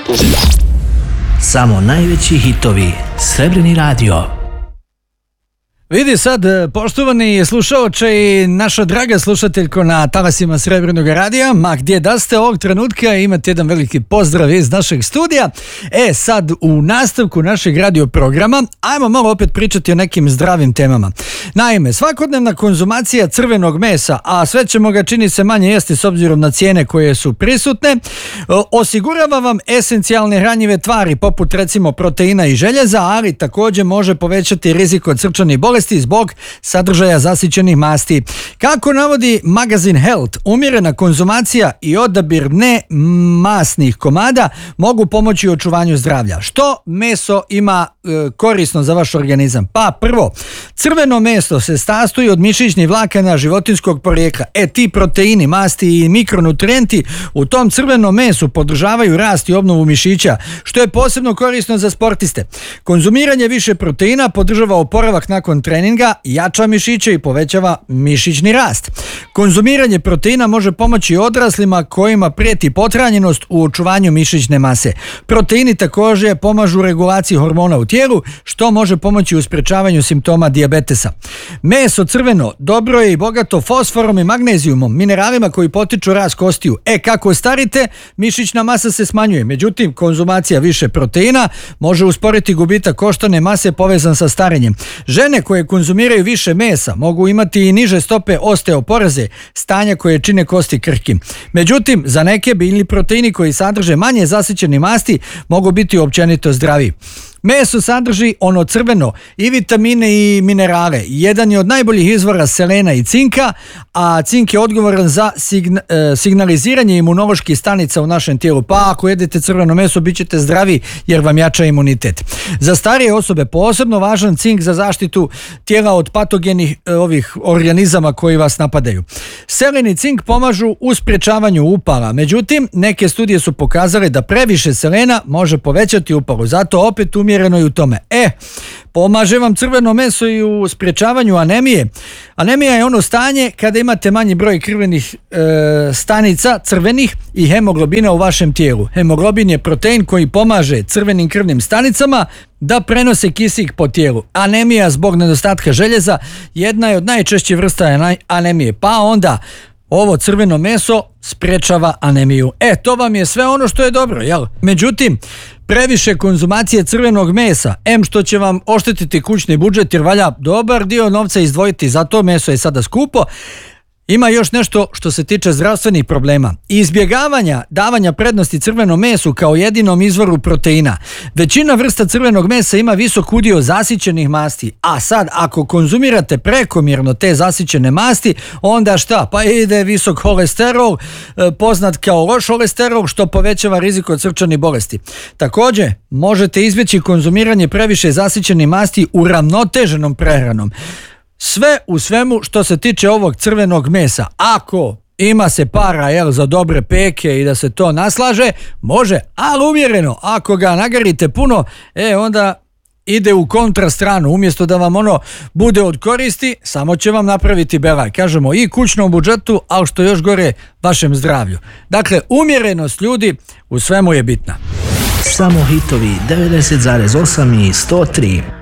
Samo najveći hitovi. Srebrni radio. Vidi sad, poštovani slušaoče i naša draga slušateljko na talasima Srebrnog radija, ma gdje da ste ovog trenutka, imate jedan veliki pozdrav iz našeg studija. Sad u nastavku našeg radio programa, ajmo malo opet pričati o nekim zdravim temama. Naime, svakodnevna konzumacija crvenog mesa, a sve ćemo ga čini se manje jesti s obzirom na cijene koje su prisutne, osigurava vam esencijalne hranjive tvari poput recimo proteina i željeza, ali također može povećati rizik od srčanih bolesti zbog sadržaja zasićenih masti. Kako navodi magazin Health, umjerena konzumacija i odabir ne masnih komada mogu pomoći u očuvanju zdravlja. Što meso ima korisno za vaš organizam? Pa prvo, crveno meso se sastoji od mišićnih vlakana životinjskog porijekla. Ti proteini, masti i mikronutrijenti u tom crvenom mesu podržavaju rast i obnovu mišića, što je posebno korisno za sportiste. Konzumiranje više proteina podržava oporavak nakon treninga, jača mišiće i povećava mišićni rast. Konzumiranje proteina može pomoći odraslima kojima prijeti pothranjenost u očuvanju mišićne mase. Proteini također pomažu regulaciji hormona u tijelu, što može pomoći u sprečavanju simptoma dijabetesa. Meso crveno dobro je i bogato fosforom i magnezijumom, mineralima koji potiču rast kostiju. Kako starite, mišićna masa se smanjuje. Međutim, konzumacija više proteina može usporiti gubitak koštane mase povezan sa starenjem. Žene koje konzumiraju više mesa mogu imati i niže stope osteoporoze, stanja koje čine kosti krhkim. Međutim, za neke biljni proteini koji sadrže manje zasićeni masti mogu biti općenito zdravi. Meso sadrži ono crveno i vitamine i minerale. Jedan je od najboljih izvora selena i cinka, a cink je odgovoran za signaliziranje imunoloških stanica u našem tijelu. Pa ako jedete crveno meso, bit ćete zdravi jer vam jača imunitet. Za starije osobe posebno važan cink za zaštitu tijela od patogenih ovih organizama koji vas napadaju. Selen i cink pomažu u sprječavanju upala. Međutim, neke studije su pokazale da previše selena može povećati upalu. Zato opet umjereno i u tome. Pomaže vam crveno meso i u sprječavanju anemije. Anemija je ono stanje kada imate manji broj krvnih stanica crvenih i hemoglobina u vašem tijelu. Hemoglobin je protein koji pomaže crvenim krvnim stanicama da prenose kisik po tijelu. Anemija zbog nedostatka željeza jedna je od najčešćih vrsta anemije, pa onda ovo crveno meso sprječava anemiju. To vam je sve ono što je dobro, jel? Međutim, previše konzumacije crvenog mesa, što će vam oštetiti kućni budžet jer valja dobar dio novca izdvojiti za to, meso je sada skupo, ima još nešto što se tiče zdravstvenih problema. Izbjegavanja davanja prednosti crvenom mesu kao jedinom izvoru proteina. Većina vrsta crvenog mesa ima visok udio zasićenih masti, a sad ako konzumirate prekomjerno te zasićene masti, onda šta? Pa ide visok holesterol, poznat kao loš holesterol, što povećava rizik od srčanih bolesti. Također, možete izbjeći konzumiranje previše zasićenih masti uravnoteženom prehranom. Sve u svemu što se tiče ovog crvenog mesa, ako ima se para za dobre peke i da se to naslaže, može, ali umjereno. Ako ga nagarite puno, onda ide u kontrastranu. Umjesto da vam ono bude od koristi, samo će vam napraviti belaj. Kažemo i kućnom budžetu, ali što još gore, vašem zdravlju. Dakle, umjerenost ljudi u svemu je bitna. Samo hitovi 90,8 i 103.